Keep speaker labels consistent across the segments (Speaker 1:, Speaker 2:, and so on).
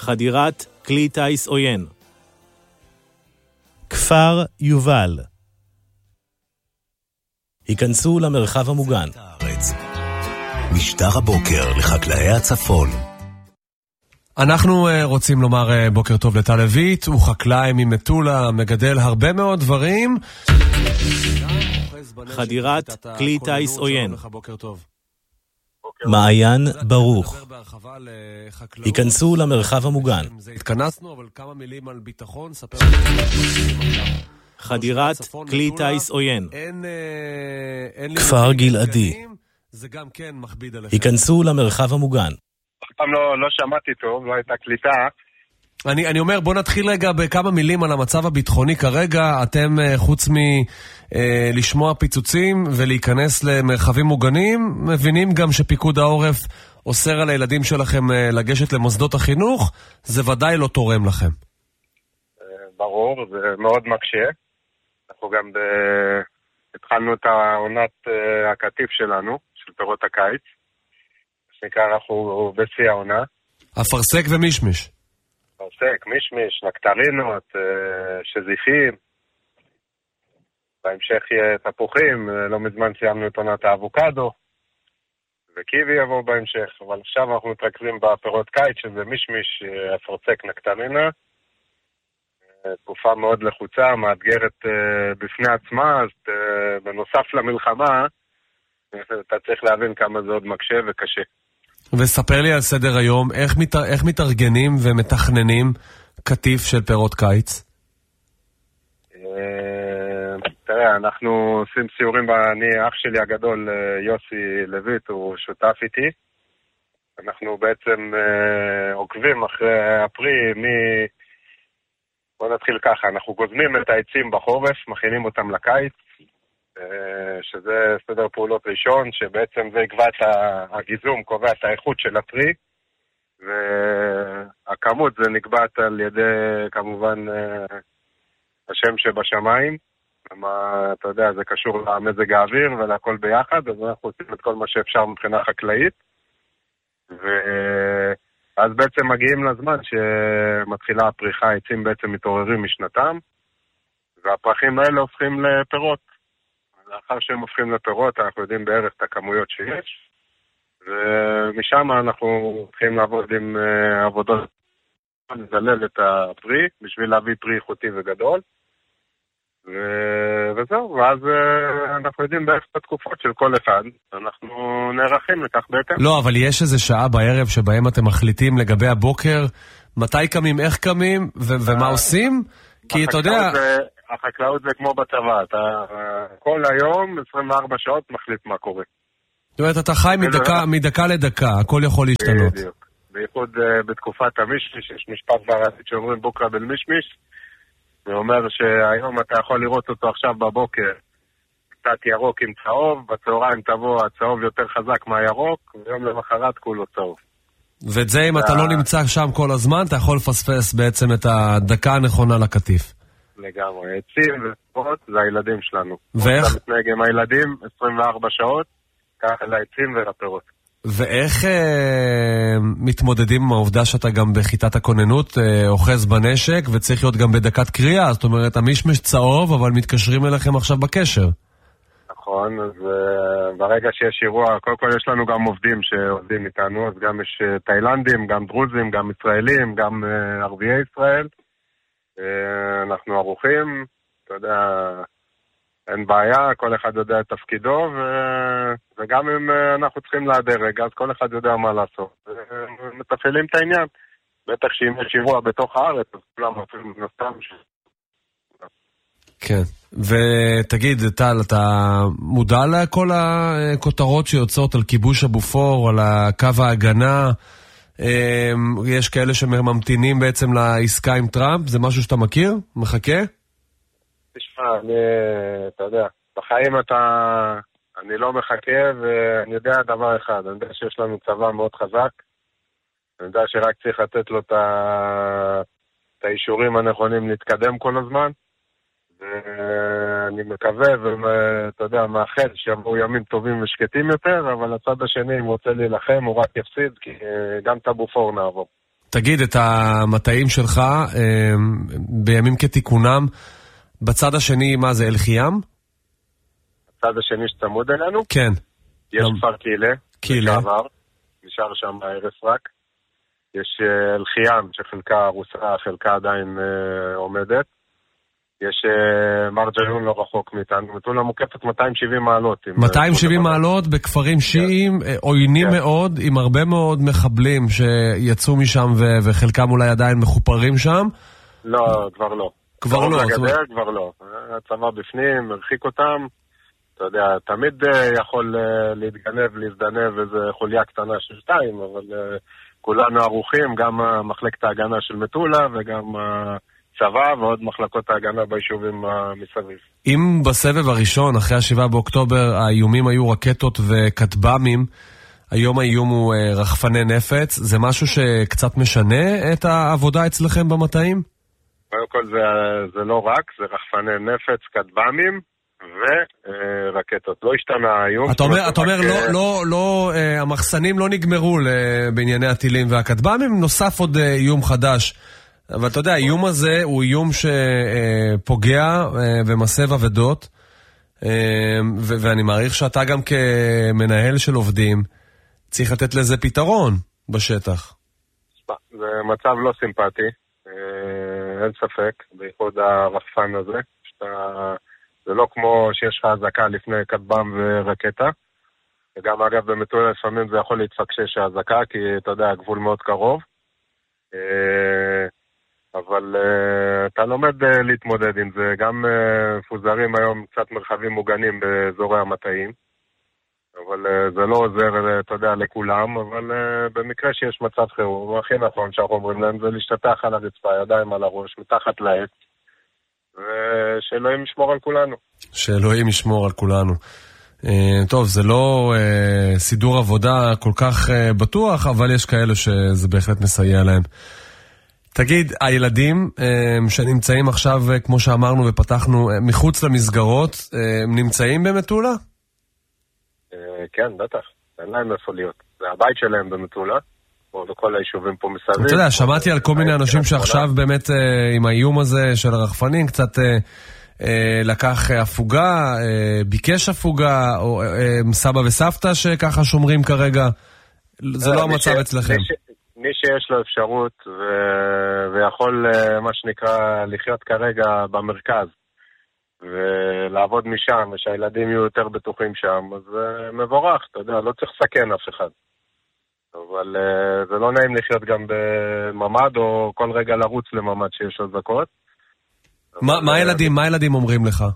Speaker 1: חדירת כלי טיס עוין. כפר יובל. היכנסו למרחב המוגן.
Speaker 2: משדר הבוקר לחקלאי הצפון.
Speaker 3: אנחנו רוצים לומר בוקר טוב לטל לויט, הוא חקלאי ממטולה, מגדל הרבה מאוד דברים.
Speaker 1: חדירת כלי טיס עוין. מעיין ברוך. היכנסו למרחב המוגן.
Speaker 3: התכנסנו, אבל כמה מילים על ביטחון, ספר.
Speaker 1: חדירת כלי טיס עוין.
Speaker 3: כפר גלעדי. זה גם כן מכביד עליכם.
Speaker 1: היכנסו למרחב המוגן.
Speaker 4: פעם לא שמעתי טוב, לא הייתה קליטה.
Speaker 3: אני אומר, בוא נתחיל רגע בכמה מילים על המצב הביטחוני כרגע. אתם חוץ לשמוע פיצוצים ולהיכנס למרחבים מוגנים, מבינים גם שפיקוד העורף אוסר על הילדים שלכם לגשת למוסדות החינוך, זה ודאי לא תורם לכם.
Speaker 4: ברור, זה מאוד מקשה. אנחנו גם התחלנו את העונת הקטיף שלנו, של פירות הקיץ. שנקרא, אנחנו בשיא העונה.
Speaker 3: אפרסק ומישמיש.
Speaker 4: אפרסק, מישמיש, נקטרינות, שזיפים. בהמשך יהיה תפוחים, לא מזמן סיימנו את עונת האבוקדו. וקיבי יבוא בהמשך, אבל עכשיו אנחנו מתרכזים בפירות קיץ, שזה מישמיש, אפרסק, נקטרינה. תקופה מאוד לחוצה, מאתגרת בפני עצמה, אז בנוסף למלחמה, אתה צריך להבין כמה זה עוד מקשה וקשה.
Speaker 3: וספר לי על סדר היום, איך מתארגנים ומתכננים קטיף של פירות קיץ?
Speaker 4: תראה, אנחנו עושים סיורים, אח שלי הגדול, יוסי לויט, הוא שותף איתי. אנחנו בעצם עוקבים אחרי הפרי בוא נתחיל ככה, אנחנו גוזמים את העצים בחורף, מכינים אותם לקיץ, שזה סדר פעולות ראשון, שבעצם זה יקבע את הגיזום, קובע את האיכות של הפרי, והכמות זה נקבעת על ידי כמובן השם שבשמיים, אתה יודע, זה קשור למזג האוויר ולכל ביחד, אז אנחנו עושים את כל מה שאפשר מבחינה חקלאית, אז בעצם מגיעים לזמן שמתחילה הפריחה, העצים בעצם מתעוררים משנתם, והפרחים האלה הופכים לפירות. לאחר שהם הופכים לפירות, אנחנו יודעים בערך את הכמויות שיש, ומשם אנחנו מתחילים לעבוד עם עבודות, לדלל את הפרי, בשביל להביא פרי איכותי וגדול, וזהו, ואז אנחנו יודעים בערך את התקופות של כל אחד, אנחנו נערכים לכך בהתאם.
Speaker 3: לא, אבל יש איזה שעה בערב שבהם אתם מחליטים לגבי הבוקר, מתי קמים, איך קמים, ומה עושים? כי אתה יודע...
Speaker 4: החקלאות זה כמו בצבא, אתה כל היום, 24 שעות, מחליט מה קורה.
Speaker 3: זאת אומרת, אתה חי מדקה לדקה, הכל יכול להשתנות.
Speaker 4: בדיוק. בייחוד בתקופת המשמיש, יש משפט בערבית שאומרים בוקרה בל משמיש, זה אומר שהיום אתה יכול לראות אותו עכשיו בבוקר, קצת ירוק עם צהוב, בצהריים תבוא הצהוב יותר חזק מהירוק, ויום למחרת כולו צהוב.
Speaker 3: ואת זה אם אתה לא נמצא שם כל הזמן, אתה יכול לפספס בעצם את הדקה הנכונה לקטיף.
Speaker 4: לגמרי, עצים ופרות זה הילדים שלנו.
Speaker 3: ואיך?
Speaker 4: אתה מתנהג עם הילדים 24 שעות, ככה לעצים ולפירות.
Speaker 3: ואיך מתמודדים עם העובדה שאתה גם בכיתת הכוננות אוחז בנשק וצריך להיות גם בדקת קריאה? זאת אומרת, המשמש צהוב, אבל מתקשרים אליכם עכשיו בקשר.
Speaker 4: נכון, אז ברגע שיש אירוע, קודם כל יש לנו גם עובדים שעובדים איתנו, אז גם יש תאילנדים, גם דרוזים, גם ישראלים, גם ערביי ישראל. אנחנו ערוכים, אתה יודע, אין בעיה, כל אחד יודע את תפקידו, וגם אם אנחנו צריכים להדרג, אז כל אחד יודע מה לעשות. מתפעלים את העניין. בטח שאם יש אירוע בתוך הארץ, אז כולם אפילו נסתם.
Speaker 3: כן, ותגיד, טל, אתה מודע לכל הכותרות שיוצאות על כיבוש הבופור, על קו ההגנה? יש כאלה שממתינים בעצם לעסקה עם טראמפ, זה משהו שאתה מכיר? מחכה?
Speaker 4: תשמע, אתה יודע, בחיים אני לא מחכה, ואני יודע דבר אחד, אני יודע שיש לנו צבא מאוד חזק, אני יודע שרק צריך לתת לו את האישורים הנכונים להתקדם כל הזמן, ואני מקווה ואתה יודע, מאחל שיבואו ימים טובים ושקטים יותר, אבל הצד השני, אם רוצה להילחם, הוא רק יפסיד, כי גם את הבופור נעבור.
Speaker 3: תגיד, את המטעים שלך, בימים כתיקונם, בצד השני, מה זה, אלחיים?
Speaker 4: הצד השני שצמוד אלינו?
Speaker 3: כן.
Speaker 4: יש כפר קילה.
Speaker 3: קילה.
Speaker 4: נשאר שם הרס רק. יש אלחיים שחלקה הרוסה, חלקה עדיין עומדת. יש מרג'יון לא רחוק מאיתנו. מטולה מוקפת 270 מעלות.
Speaker 3: 270 מעלות בכפרים שיעים, עוינים מאוד, עם הרבה מאוד מחבלים שיצאו משם וחלקם אולי עדיין מחופרים שם.
Speaker 4: לא, כבר לא.
Speaker 3: כבר לא.
Speaker 4: כבר לא. הצבא בפנים, הרחיק אותם. אתה יודע, תמיד יכול להתגנב, להזדנב איזה חוליה קטנה של 2, אבל כולנו ערוכים, גם מחלקת ההגנה של מטולה וגם צבא ועוד מחלקות ההגנה ביישובים מסביב.
Speaker 3: אם בסבב הראשון, אחרי 7 באוקטובר, האיומים היו רקטות וכטב"מים, היום האיום הוא רחפני נפץ, זה משהו שקצת משנה את העבודה אצלכם במטעים?
Speaker 4: קודם כל זה לא רק, זה רחפני נפץ, כטב"מים ורקטות. לא השתנה האיום.
Speaker 3: אתה אומר, לא, המחסנים לא נגמרו בענייני הטילים והכטב"מים, נוסף עוד איום חדש. אבל אתה יודע, האיום הזה הוא איום שפוגע ומסב עבדות, ואני מעריך שאתה גם כמנהל של עובדים צריך לתת לזה פתרון בשטח.
Speaker 4: זה מצב לא סימפטי, אין ספק, בייחוד הרחפן הזה. זה לא כמו שיש לך הזקה לפני כטב"ם ורקטה, וגם אגב במטולה לפעמים זה יכול להתפקשש ההזקה, כי אתה יודע, הגבול מאוד קרוב. אבל אתה לומד להתמודד עם זה, גם מפוזרים היום קצת מרחבים מוגנים באזורי המטעים, אבל זה לא עוזר, אתה יודע, לכולם, אבל במקרה שיש מצב חירום, הכי נכון שאנחנו אומרים להם זה להשתטח על הרצפה, ידיים על הראש, מתחת לעץ, ושאלוהים ישמור על כולנו.
Speaker 3: שאלוהים ישמור על כולנו. טוב, זה לא סידור עבודה כל כך בטוח, אבל יש כאלה שזה בהחלט מסייע להם. תגיד, הילדים שנמצאים עכשיו, כמו שאמרנו ופתחנו, מחוץ למסגרות, נמצאים במטולה?
Speaker 4: כן, בטח. אין להם איפה להיות. זה הבית שלהם במטולה, או בכל היישובים פה מסביב.
Speaker 3: אתה יודע, שמעתי על כל מיני אנשים שעכשיו באמת עם האיום הזה של הרחפנים, קצת לקח הפוגה, ביקש הפוגה, או סבא וסבתא שככה שומרים כרגע. זה לא המצב אצלכם.
Speaker 4: מי שיש לו אפשרות ויכול, מה שנקרא, לחיות כרגע במרכז ולעבוד משם ושהילדים יהיו יותר בטוחים שם, אז מבורך, אתה יודע, לא צריך לסכן אף אחד. אבל זה לא נעים לחיות גם בממד או כל רגע לרוץ לממד שיש הזקות.
Speaker 3: מה הילדים אומרים לך?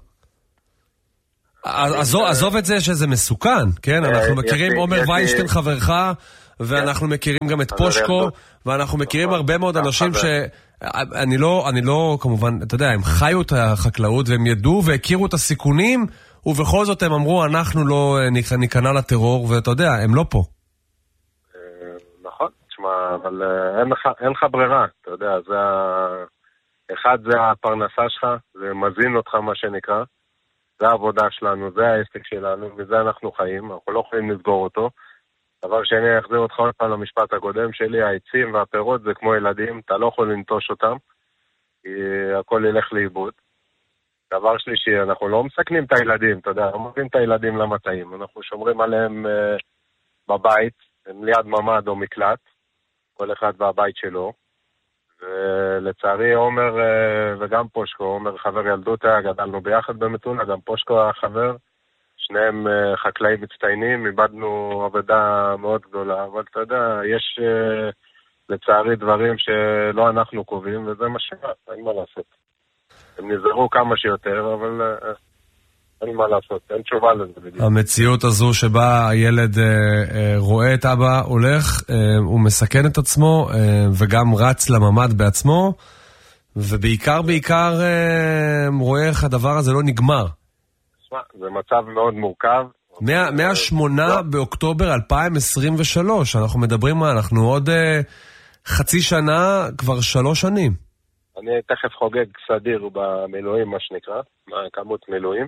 Speaker 3: עזוב את זה שזה מסוכן, כן? אנחנו מכירים עומר ויינשטיין חברך, ואנחנו מכירים גם את פושקו, ואנחנו מכירים הרבה מאוד אנשים אני לא, כמובן, אתה יודע, הם חיו את החקלאות, והם ידעו והכירו את הסיכונים, ובכל זאת הם אמרו, אנחנו לא ניכנע לטרור, ואתה יודע, הם לא פה.
Speaker 4: נכון, תשמע, אבל אין לך ברירה, אתה יודע, אחד זה הפרנסה שלך, זה מזין אותך מה שנקרא, זה העבודה שלנו, זה העסק שלנו, וזה אנחנו חיים, אנחנו לא יכולים לסגור אותו. דבר שני, אחזיר אותך עוד פעם למשפט הקודם שלי, העצים והפירות זה כמו ילדים, אתה לא יכול לנטוש אותם, כי הכל ילך לאיבוד. דבר שלישי, אנחנו לא מסכנים את הילדים, אתה יודע, לא מביאים את הילדים למטעים, אנחנו שומרים עליהם בבית, הם ליד ממד או מקלט, כל אחד בבית שלו, ולצערי עומר וגם פושקו, עומר חבר ילדות היה, גדלנו ביחד במטולה, גם פושקו היה חבר, שניהם חקלאים מצטיינים, איבדנו עבודה מאוד גדולה, אבל אתה יודע, יש לצערי דברים שלא אנחנו קובעים, וזה מה אין מה לעשות. הם נזהרו כמה שיותר, אבל אין מה לעשות, אין תשובה לזה בדיוק.
Speaker 3: המציאות הזו שבה הילד רואה את אבא הולך, הוא מסכן את עצמו, וגם רץ לממד בעצמו, ובעיקר רואה איך הדבר הזה לא נגמר.
Speaker 4: זה מצב מאוד מורכב.
Speaker 3: מה-8 באוקטובר 2023, אנחנו מדברים מה, אנחנו עוד חצי שנה, כבר 3 שנים.
Speaker 4: אני תכף חוגג סדיר במילואים, מה שנקרא, כמות מילואים.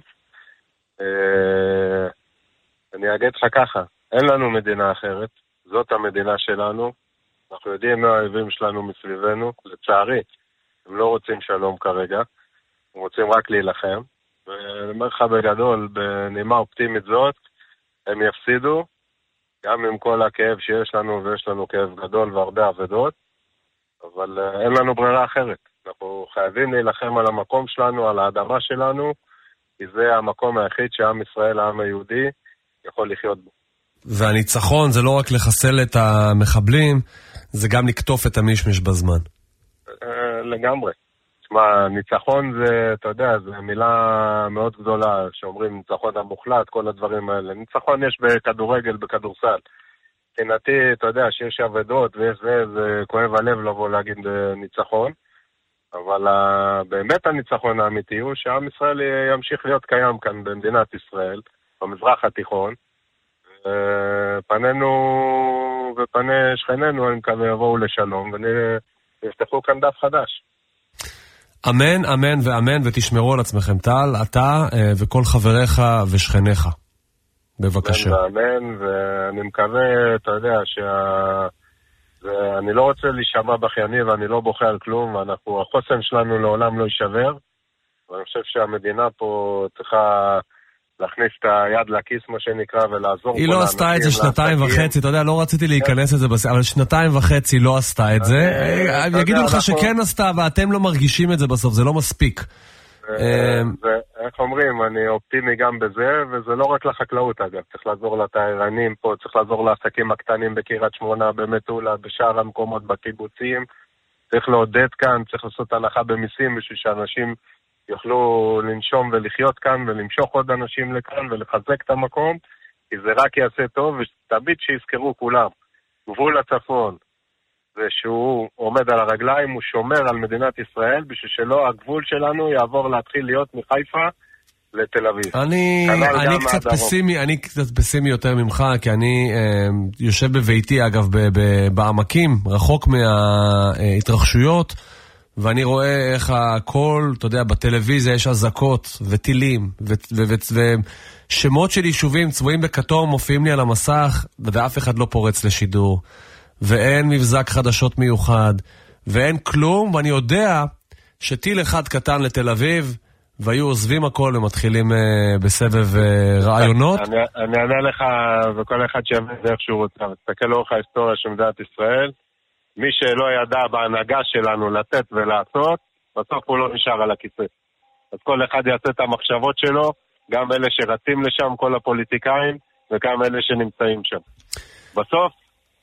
Speaker 4: אני אגיד לך ככה, אין לנו מדינה אחרת, זאת המדינה שלנו, אנחנו יודעים מה האויבים שלנו מסביבנו, לצערי, הם לא רוצים שלום כרגע, הם רוצים רק להילחם, ואומר לך בגדול, בנימה אופטימית זאת, הם יפסידו, גם עם כל הכאב שיש לנו, ויש לנו כאב גדול והרבה עבדות, אבל אין לנו ברירה אחרת. אנחנו חייבים להילחם על המקום שלנו, על האדמה שלנו, כי זה המקום היחיד שעם ישראל, העם היהודי, יכול לחיות בו.
Speaker 3: והניצחון זה לא רק לחסל את המחבלים, זה גם לקטוף את המשמש בזמן.
Speaker 4: לגמרי. תשמע, ניצחון זה, אתה יודע, זה מילה מאוד גדולה, שאומרים ניצחון המוחלט, כל הדברים האלה. ניצחון יש בכדורגל, בכדורסל. מבחינתי, אתה יודע, שיש עבדות ויש זה כואב הלב לבוא להגיד ניצחון, אבל באמת הניצחון האמיתי הוא שעם ישראל ימשיך להיות קיים כאן במדינת ישראל, במזרח התיכון, פנינו ופני שכנינו, אני מקווה, יבואו לשלום, ויפתחו כאן דף חדש.
Speaker 3: אמן, אמן ואמן, ותשמרו על עצמכם, טל, אתה וכל חבריך ושכניך. בבקשה.
Speaker 4: אמן, ואני מקווה, אתה יודע, אני לא רוצה להישמע בכייני, ואני לא בוכה על כלום, החוסן שלנו לעולם לא יישבר, ואני חושב שהמדינה פה צריכה להכניס את היד לכיס, מה שנקרא, ולעזור.
Speaker 3: היא לא עשתה את זה 2.5, אתה יודע, לא רציתי להיכנס לזה, אבל 2.5 לא עשתה את זה. הם יגידו לך שכן עשתה, ואתם לא מרגישים את זה בסוף, זה לא מספיק.
Speaker 4: איך אומרים, אני אופטימי גם בזה, וזה לא רק לחקלאות אגב, צריך לעזור לתיירנים פה, צריך לעזור לעסקים הקטנים בקריית שמונה, במטולה, בשאר המקומות, בקיבוצים, צריך לעודד כאן, צריך לעשות הנחה במיסים בשביל שאנשים יוכלו לנשום ולחיות כאן ולמשוך עוד אנשים לכאן ולחזק את המקום, כי זה רק יעשה טוב, ותמיד שיזכרו כולם, גבול הצפון, זה שהוא עומד על הרגליים, הוא שומר על מדינת ישראל, בשביל שלא הגבול שלנו יעבור להתחיל להיות מחיפה לתל אביב.
Speaker 3: אני קצת פסימי יותר ממך, כי אני יושב בביתי, אגב, בעמקים, רחוק מההתרחשויות, ואני רואה איך הכל, אתה יודע, בטלוויזיה יש אזעקות וטילים, ושמות של יישובים צבועים בכתום מופיעים לי על המסך, ואף אחד לא פורץ לשידור. ואין מבזק חדשות מיוחד, ואין כלום, ואני יודע שטיל אחד קטן לתל אביב, והיו עוזבים הכל ומתחילים בסבב רעיונות.
Speaker 4: אני אענה לך, וכל אחד שיבין דרך שהוא רוצה. תסתכל לאורך ההיסטוריה של מדינת ישראל, מי שלא ידע בהנהגה שלנו לתת ולעשות, בסוף הוא לא נשאר על הכיסא. אז כל אחד יעשה את המחשבות שלו, גם אלה שרצים לשם, כל הפוליטיקאים, וגם אלה שנמצאים שם. בסוף,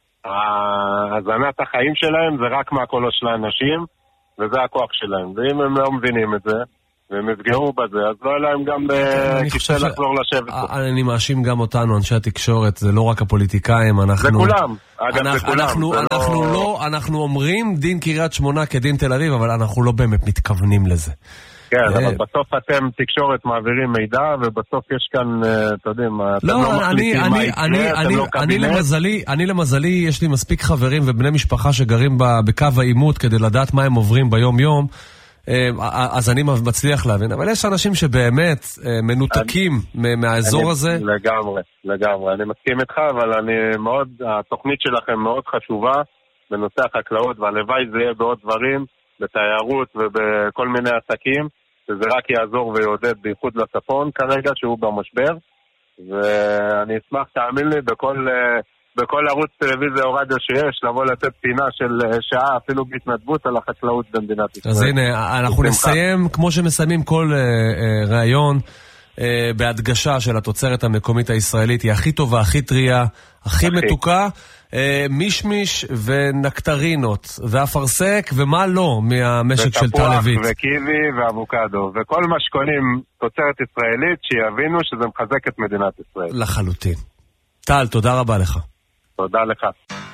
Speaker 4: הזנת החיים שלהם זה רק מהקולות של האנשים, וזה הכוח שלהם. ואם הם לא מבינים את זה, והם יפגעו בזה, אז לא יהיה להם גם כיסא לחזור לשבת.
Speaker 3: אני מאשים גם אותנו, אנשי התקשורת, זה לא רק הפוליטיקאים,
Speaker 4: זה כולם. אגב, זה כולם.
Speaker 3: אנחנו אומרים דין קריית שמונה כדין תל אביב, אבל אנחנו לא באמת מתכוונים לזה.
Speaker 4: כן, אבל בסוף אתם תקשורת מעבירים מידע, ובסוף יש כאן, אתה יודע, אתם לא מחליטים מה יקרה, אתם לא קבינט.
Speaker 3: אני למזלי, יש לי מספיק חברים ובני משפחה שגרים בקו העימות כדי לדעת מה הם עוברים ביום יום, אז אני מצליח להבין. אבל יש אנשים שבאמת מנותקים מהאזור הזה.
Speaker 4: לגמרי. אני מסכים איתך, אבל התוכנית שלכם מאוד חשובה בנושא החקלאות, והלוואי זה יהיה בעוד דברים, בתיירות ובכל מיני עסקים, שזה רק יעזור ויעודד בייחוד לצפון כרגע, שהוא במשבר, ואני אשמח, תאמין לי, בכל ערוץ טלוויזיה או רדיו שיש, לבוא לתת פינה של שעה, אפילו בהתנדבות על החקלאות במדינת ישראל.
Speaker 3: אז הנה, אנחנו נסיים, כמו שמסיימים כל ראיון, בהדגשה של התוצרת המקומית הישראלית, היא הכי טובה, הכי טריה, הכי מתוקה, מישמיש ונקטרינות ואפרסק ומה לא מהמשק של תל אביב.
Speaker 4: וקיבי ואבוקדו וכל מה שקונים תוצרת ישראלית, שיבינו שזה מחזק את מדינת ישראל.
Speaker 3: לחלוטין. טל, תודה רבה לך.
Speaker 4: תודה לך.